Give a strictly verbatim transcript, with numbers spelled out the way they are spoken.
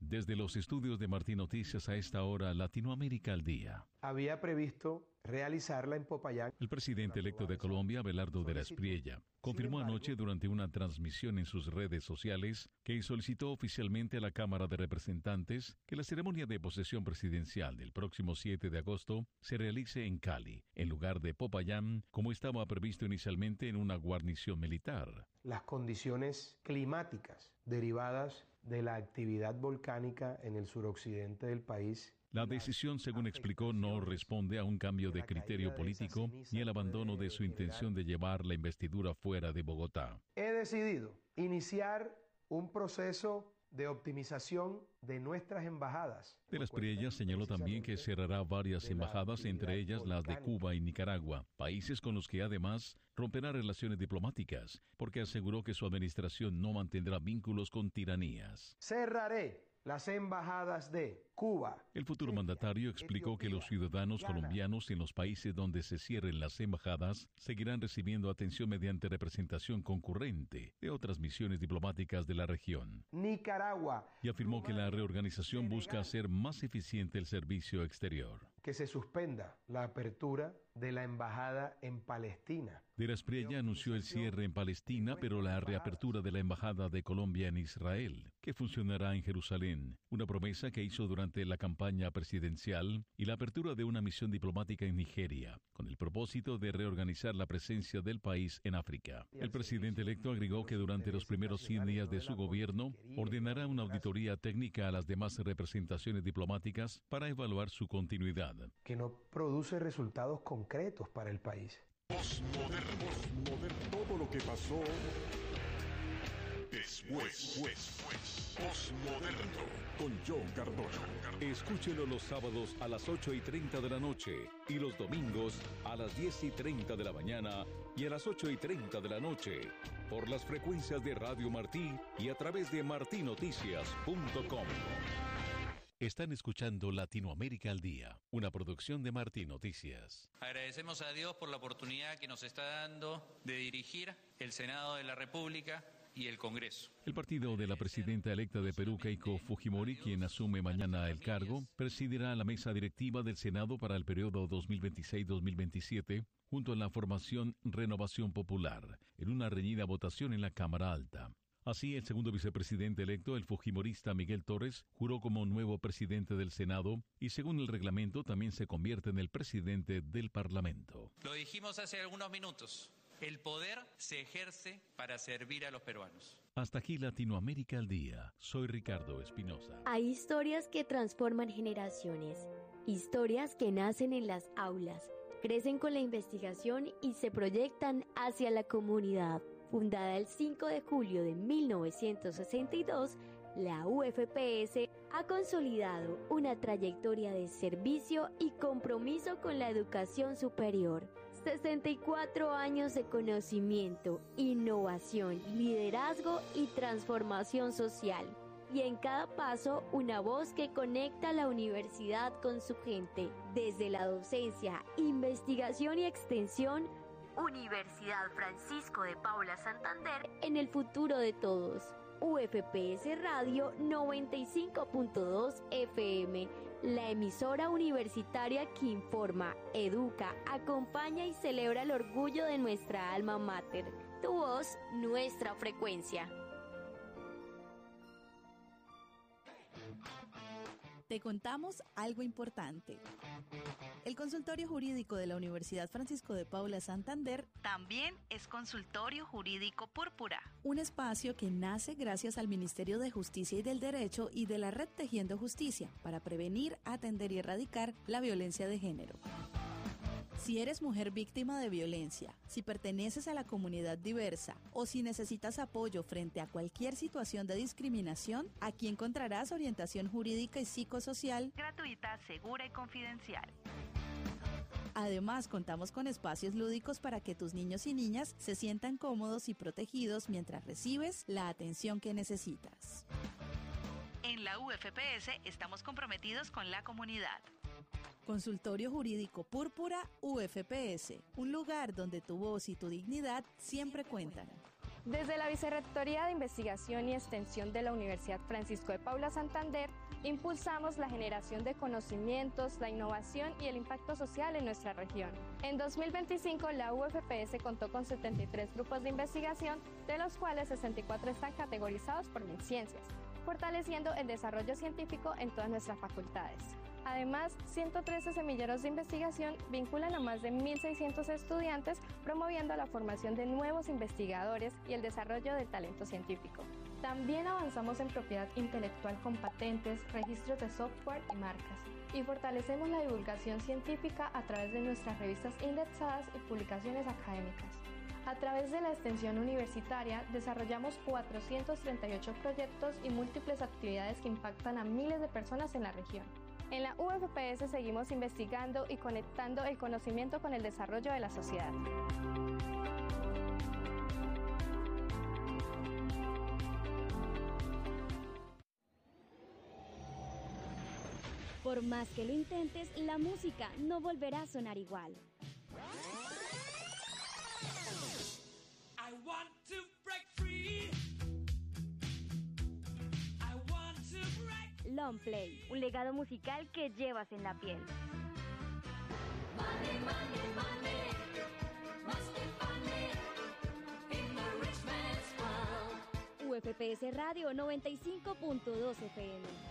Desde los estudios de Martín Noticias a esta hora, Latinoamérica al día. Había previsto realizarla en Popayán. El presidente electo de Colombia, Abelardo de la Espriella, confirmó anoche durante una transmisión en sus redes sociales que solicitó oficialmente a la Cámara de Representantes que la ceremonia de posesión presidencial del próximo siete de agosto se realice en Cali, en lugar de Popayán, como estaba previsto inicialmente en una guarnición militar. Las condiciones climáticas derivadas de la actividad volcánica en el suroccidente del país. La decisión, según explicó, no responde a un cambio de criterio político ni al abandono de su intención de llevar la investidura fuera de Bogotá. He decidido iniciar un proceso de optimización de nuestras embajadas. De la Espriella señaló también que cerrará varias embajadas, entre ellas las de Cuba y Nicaragua, países con los que además romperá relaciones diplomáticas, porque aseguró que su administración no mantendrá vínculos con tiranías. Cerraré las embajadas de Cuba. El futuro mandatario explicó que los ciudadanos colombianos en los países donde se cierren las embajadas seguirán recibiendo atención mediante representación concurrente de otras misiones diplomáticas de la región. Nicaragua. Y afirmó que la reorganización busca hacer más eficiente el servicio exterior. Que se suspenda la apertura de la embajada en Palestina. De la Espriella anunció el cierre en Palestina, pero la reapertura de la embajada de Colombia en Israel, que funcionará en Jerusalén, una promesa que hizo durante la campaña presidencial, y la apertura de una misión diplomática en Nigeria, con el propósito de reorganizar la presencia del país en África. El presidente electo agregó que durante los primeros cien días de su gobierno ordenará una auditoría técnica a las demás representaciones diplomáticas para evaluar su continuidad. Que no produce resultados concretos para el país. Postmoderno, postmoderno, todo lo que pasó después, después, postmoderno, con John Cardona. Escúchelo los sábados a las ocho y treinta de la noche y los domingos a las diez y treinta de la mañana y a las ocho y treinta de la noche por las frecuencias de Radio Martí y a través de martí noticias punto com. Están escuchando Latinoamérica al Día, una producción de Martí Noticias. Agradecemos a Dios por la oportunidad que nos está dando de dirigir el Senado de la República y el Congreso. El partido de la presidenta electa de Perú, Keiko Fujimori, quien asume mañana el cargo, presidirá la mesa directiva del Senado para el periodo dos mil veintiséis a dos mil veintisiete, junto a la formación Renovación Popular, en una reñida votación en la Cámara Alta. Así, el segundo vicepresidente electo, el fujimorista Miguel Torres, juró como nuevo presidente del Senado y, según el reglamento, también se convierte en el presidente del Parlamento. Lo dijimos hace algunos minutos. El poder se ejerce para servir a los peruanos. Hasta aquí Latinoamérica al Día. Soy Ricardo Espinosa. Hay historias que transforman generaciones. Historias que nacen en las aulas, crecen con la investigación y se proyectan hacia la comunidad. Fundada el cinco de julio de mil novecientos sesenta y dos, la U F P S ha consolidado una trayectoria de servicio y compromiso con la educación superior. sesenta y cuatro años de conocimiento, innovación, liderazgo y transformación social. Y en cada paso, una voz que conecta la universidad con su gente. Desde la docencia, investigación y extensión, Universidad Francisco de Paula Santander, en el futuro de todos. U F P S Radio noventa y cinco punto dos F M, la emisora universitaria que informa, educa, acompaña y celebra el orgullo de nuestra alma mater. Tu voz, nuestra frecuencia. Te contamos algo importante. El consultorio jurídico de la Universidad Francisco de Paula Santander también es consultorio jurídico Púrpura, un espacio que nace gracias al Ministerio de Justicia y del Derecho y de la Red Tejiendo Justicia para prevenir, atender y erradicar la violencia de género. Si eres mujer víctima de violencia, si perteneces a la comunidad diversa o si necesitas apoyo frente a cualquier situación de discriminación, aquí encontrarás orientación jurídica y psicosocial gratuita, segura y confidencial. Además, contamos con espacios lúdicos para que tus niños y niñas se sientan cómodos y protegidos mientras recibes la atención que necesitas. En la U F P S estamos comprometidos con la comunidad. Consultorio Jurídico Púrpura U F P S, un lugar donde tu voz y tu dignidad siempre cuentan. Desde la Vicerrectoría de Investigación y Extensión de la Universidad Francisco de Paula Santander, impulsamos la generación de conocimientos, la innovación y el impacto social en nuestra región. En dos mil veinticinco, la U F P S contó con setenta y tres grupos de investigación, de los cuales sesenta y cuatro están categorizados por MinCiencias, fortaleciendo el desarrollo científico en todas nuestras facultades. Además, ciento trece semilleros de investigación vinculan a más de mil seiscientos estudiantes, promoviendo la formación de nuevos investigadores y el desarrollo del talento científico. También avanzamos en propiedad intelectual con patentes, registros de software y marcas, y fortalecemos la divulgación científica a través de nuestras revistas indexadas y publicaciones académicas. A través de la extensión universitaria, desarrollamos cuatrocientos treinta y ocho proyectos y múltiples actividades que impactan a miles de personas en la región. En la U F P S seguimos investigando y conectando el conocimiento con el desarrollo de la sociedad. Por más que lo intentes, la música no volverá a sonar igual. Long Play, un legado musical que llevas en la piel. Money, money, money. Must be funny in the rich man's world. U F P S Radio noventa y cinco punto dos F M.